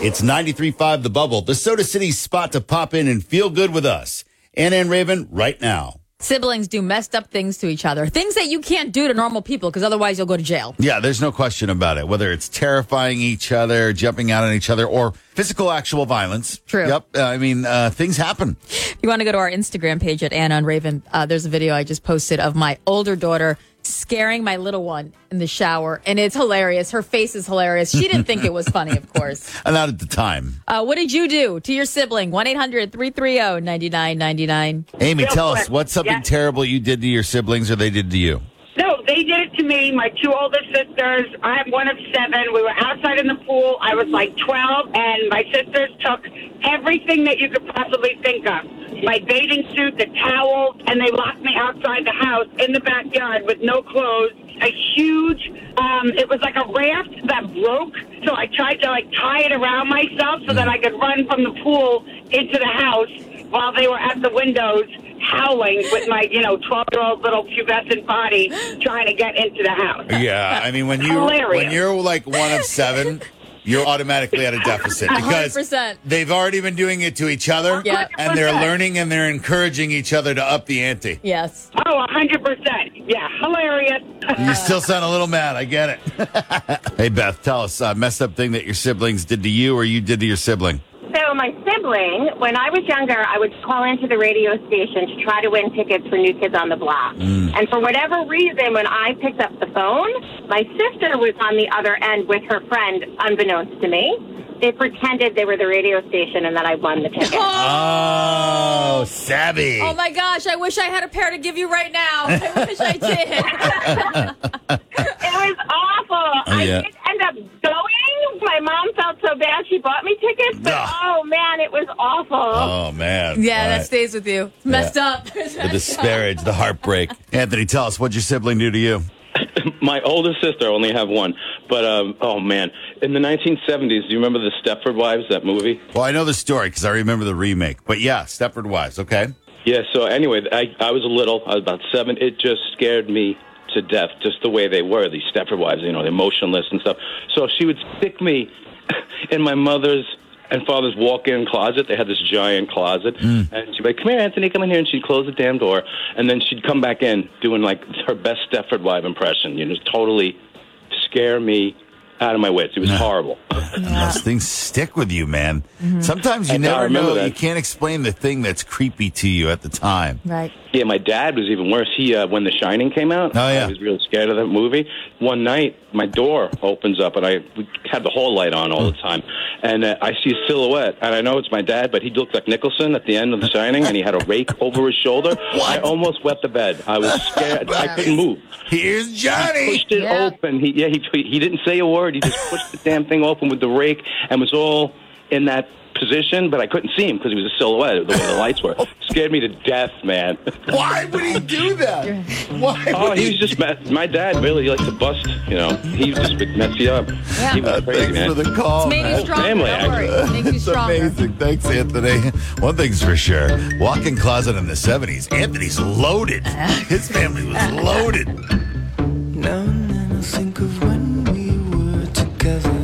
It's 93.5 The Bubble, the Soda City spot to pop in and feel good with us. Anna and Raven, right now. Siblings do messed up things to each other. Things that you can't do to normal people because otherwise you'll go to jail. Yeah, there's no question about it. Whether it's terrifying each other, jumping out on each other, or physical actual violence. True. Yep. Things happen. If you want to go to our Instagram page at Anna and Raven, there's a video I just posted of my older daughter scaring my little one in the shower, and it's hilarious. Her face is hilarious. She didn't think it was funny, of course. Not at the time. What did you do to your sibling? 1-800-330-9999. Amy, tell us, what's something terrible you did to your siblings or they did to you? No, they did it to me. My two older sisters. I have one of 7. We were outside in the pool. I was like 12, and my sisters took everything that you could possibly think of. My bathing suit, the towels, and they locked me outside the house in the backyard with no clothes. A huge, it was like a raft that broke, so I tried to tie it around myself so that I could run from the pool into the house while they were at the windows howling with my, 12-year-old little pubescent body trying to get into the house. Yeah, I mean, when you're like one of 7, you're automatically at a deficit because 100%. they've already been doing it to each other, and they're learning and they're encouraging each other to up the ante. Yes. Oh, 100%. Yeah, hilarious. You still sound a little mad. I get it. Hey, Beth, tell us a messed up thing that your siblings did to you or you did to your sibling. So my sibling, when I was younger, I would call into the radio station to try to win tickets for New Kids on the Block. And for whatever reason, when I picked up the phone, my sister was on the other end with her friend, unbeknownst to me. They pretended they were the radio station and that I won the ticket. Oh, savvy. Oh, my gosh. I wish I had a pair to give you right now. I wish I did. It was awful. I did end up going. My mom felt so bad she bought me tickets, but oh, man, it was awful. Oh, man. Yeah, that stays with you. It's messed up. The disparage, the heartbreak. Anthony, tell us, what'd your sibling do to you? My older sister, I only have one. But, oh, man, in the 1970s, do you remember the Stepford Wives, that movie? Well, I know the story because I remember the remake. But, yeah, Stepford Wives, okay. Yeah, so anyway, I was little. I was about 7. It just scared me to death, just the way they were, these Stepford Wives, they're motionless and stuff. So she would stick me in my mother's and father's walk-in closet. They had this giant closet. And she'd be like, come here, Anthony, come in here. And she'd close the damn door. And then she'd come back in doing, her best Stepford Wife impression. Just totally scare me out of my wits. It was horrible. Those things stick with you, man. Sometimes you never know. You can't explain the thing that's creepy to you at the time. Right. Yeah, my dad was even worse. He, when The Shining came out, I was real scared of that movie. One night, my door opens up, and we had the hall light on all the time, and I see a silhouette, and I know it's my dad, but he looked like Nicholson at the end of The Shining, and he had a rake over his shoulder. I almost wet the bed. I was scared. I couldn't move. Here's Johnny. He pushed it open. He didn't say a word. He just pushed the damn thing open with the rake and was all in that position, but I couldn't see him because he was a silhouette, the way the lights were. Scared me to death, man. Why would he do that? Why? He was just my dad really liked to bust. He just would mess you up. Yeah. He was crazy, Thanks man. for the call. It's made you stronger. Family, Don't worry. It makes you It's stronger. amazing. Thanks, Anthony. One thing's for sure. Walk-in closet in the 70s. Anthony's loaded. His family was loaded. Now and then I think of when we were together.